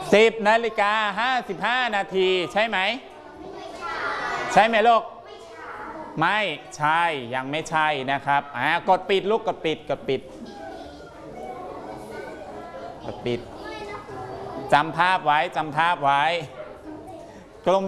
10:55 นาทีใช่ไหมใช่ไหมลูกไม่ใช่ยังไม่ใช่นะครับกดปิดลูกกดปิดจำภาพไว้กลม